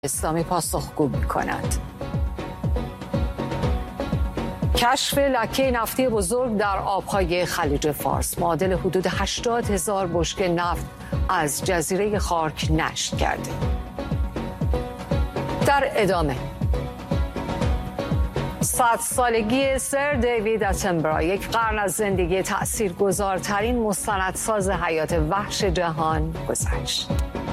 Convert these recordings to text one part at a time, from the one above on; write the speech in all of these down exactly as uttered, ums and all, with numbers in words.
اسلامی پاسخگو می‌کند. کشف لکه نفتی بزرگ در آبهای خلیج فارس معادل حدود هشتاد هزار بشکه نفت از جزیره خارک نشت کرده. در ادامه صد سالگی سر دیوید اتنبرا، یک قرن از زندگی تأثیرگذارترین مستندساز حیات وحش جهان گذشت.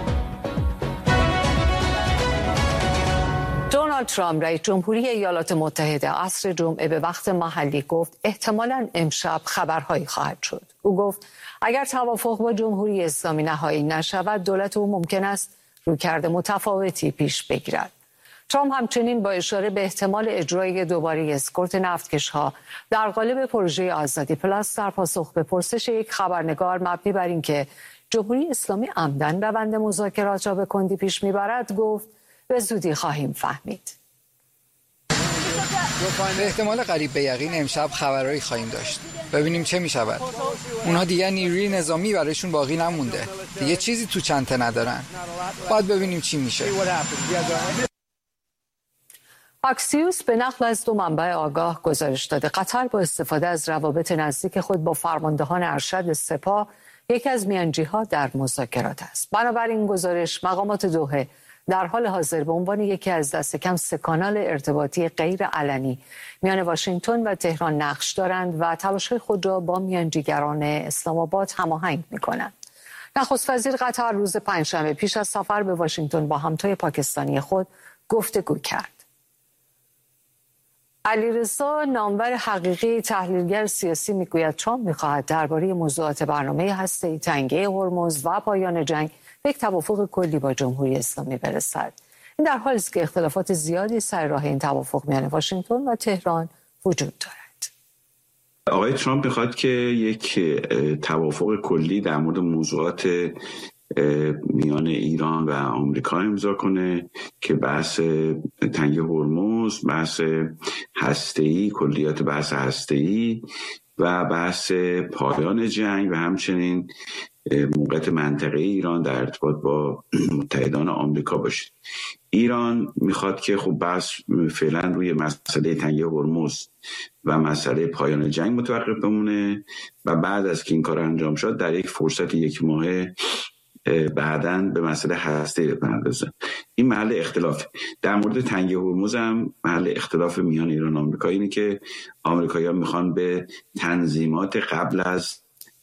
دونالد ترامپ رئیس جمهوری ایالات متحده عصر جمعه به وقت محلی گفت احتمالاً امشب خبرهایی خواهد شد. او گفت اگر توافق با جمهوری اسلامی نهایی نشود، دولت او ممکن است رویکرد متفاوتی پیش بگیرد. ترامپ همچنین با اشاره به احتمال اجرای دوباره اسکورت نفتکش‌ها در قالب پروژه آزادی پلاس در پاسخ به پرسش یک خبرنگار مبنی بر اینکه جمهوری اسلامی عمدن روند مذاکرات را به کندی پیش میبرد گفت به زودی خواهیم فهمید. به احتمال قریب به یقین امشب خبرایی خواهیم داشت. ببینیم چه می شود. اونها دیگه نیروی نظامی برایشون باقی نمونده. دیگه چیزی تو چنته ندارن. باید ببینیم چی میشه. اکسیوس به نقل از دو منبع آگاه گزارش داده قطر با استفاده از روابط نزدیک خود با فرماندهان ارشد سپاه یکی از میانجی‌ها در مذاکرات است. بنابراین گزارش مقامات دوحه در حال حاضر به عنوان یکی از دست کم سه کانال ارتباطی غیر علنی میان واشنگتن و تهران نقش دارند و تلاش‌های خود را با میانجیگران اسلام آباد هماهنگ می‌کنند. نخست وزیر قطر روز پنجشنبه پیش از سفر به واشنگتن با همتای پاکستانی خود گفتگو کرد. علیرضا نامور حقیقی تحلیلگر سیاسی میگوید ترامپ می‌خواهد درباره موضوعات برنامه هسته‌ای تنگه هرمز و پایان جنگ به یک توافق کلی با جمهوری اسلامی برسد. این در حالی است که اختلافات زیادی سر راه این توافق میان واشنگتن و تهران وجود دارد. آقای ترامپ میخواد که یک توافق کلی در مورد موضوعات میان ایران و آمریکا امضا کنه که بحث تنگه هرمز، بحث هسته‌ای، کلیات بحث هسته‌ای و بحث پایان جنگ و همچنین موقعیت منطقه ایران در ارتباط با متحدان آمریکا باشه. ایران میخواد که خب بحث فعلا روی مسئله تنگه هرمز و مسئله پایان جنگ متوقف بمونه و بعد از که این کار انجام شد در یک فرصت یک ماهه بعداً به مسئله هسته بپردازه. این محل اختلاف. در مورد تنگه هرمز هم محل اختلاف میان ایران و آمریکا اینه که آمریکایی‌ها میخوان به تنظیمات قبل از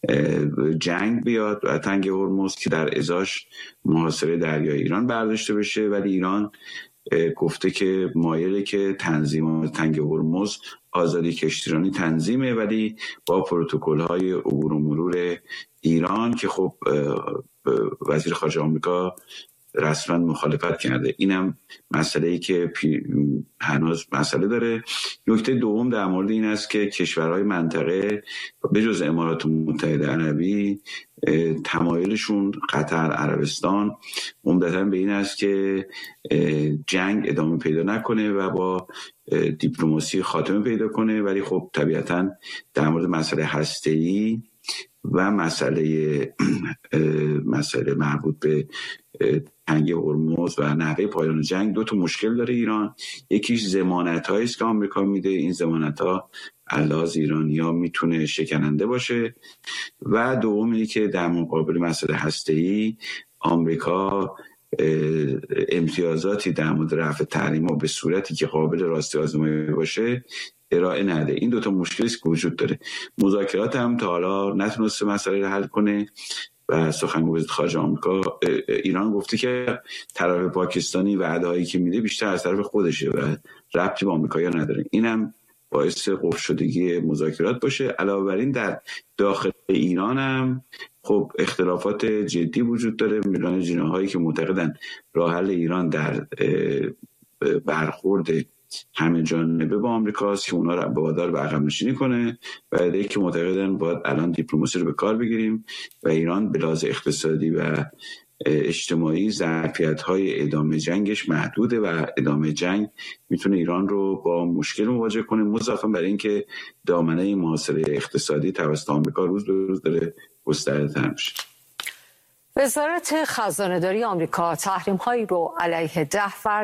جنگ بیاد و تنگه هرمز که در ازاش محاصره دریای ایران برداشته بشه، ولی ایران گفته که مایله که تنظیمات تنگه هرمز آزادی کشتیرانی تنظیمه ولی با پروتکل‌های عبور و مرور ایران که خب وزیر خارجه آمریکا رسما مخالفت کرده. اینم مسئله‌ای که هنوز مسئله داره. نکته دوم در مورد این است که کشورهای منطقه به جز امارات متحده عربی تمایلشون قطر، عربستان عمدتاً به این است که جنگ ادامه پیدا نکنه و با دیپلماسی خاتمه پیدا کنه، ولی خب طبیعتاً در مورد مسئله هسته‌ای و مسئله مسئله مربوط به تنگه هرمز و نحوه پایان جنگ دو تا مشکل داره ایران. یکیش ضمانت‌هایی است که آمریکا میده، این ضمانت‌ها علاوه ایرانی‌ها میتونه شکننده باشه، و دوم اینه که در مقابل مسئله هسته‌ای آمریکا امتیازاتی در مورد رفع تحریم‌ها به صورتی که قابل راستی آزمایی باشه ارائه نده. این دوتا مشکلی است که وجود داره. مذاکرات هم تا حالا نتونسته مسئله رو حل کنه و سخنگوی وزارت خارجه آمریکا ایران گفته که طرف پاکستانی وعده‌هایی که میده بیشتر از طرف خودشه و ربطی به آمریکایی‌ها نداره. اینم باعث قفل شدگی مذاکرات باشه. علاوه بر این در داخل ایران هم خب اختلافات جدی وجود داره. میلیون جناحایی که معتقدن راه حل ایران در برخورد همه جانبه با آمریکاست که اونا رو وادار به عقب نشینی کنه و عده‌ای که معتقدن باید الان دیپلماسی رو به کار بگیریم و ایران به لحاظ اقتصادی و اجتماعی ظرفیت‌های ادامه جنگش محدوده و ادامه جنگ میتونه ایران رو با مشکل مواجه کنه، مضافاً برای اینکه دامنه محاصره اقتصادی توسط آمریکا روز به روز داره گسترده‌تر میشه. وزارت خزانه‌داری آمریکا تحریم‌هایی رو علیه ده فرد